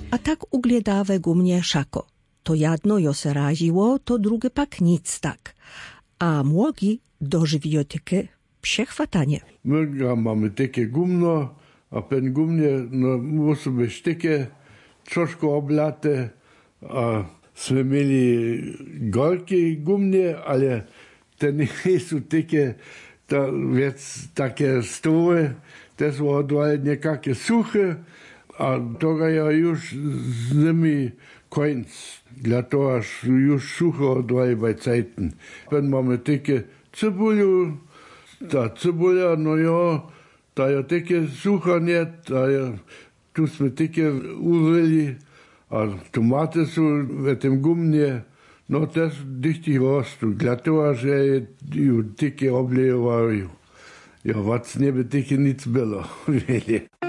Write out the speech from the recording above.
A tak ugliedawe gumnie szako. To jedno jo se raziło, to drugie pak nic tak. A młogi dożywiło takie przechwatanie. My mamy takie gumno, a pen gumnie no, musi być takie troszkę oblate, a sme mieli golki gumnie, ale te nie są takie, więc takie stoły, te są odwal niekakkie suche, a to ja już z nimi koniec, dlatego aż już suche odwal bei Zeiten. Wenn mamy takie cebuliu, ta cebulia, no ja, ta ja takie sucha nie, ta ja, tu sme takie uryli, a tomaty są w tym gumnie, no też dichty rostu, dlatego, że ju takie oblewają. Ja, was nie by takie nic było.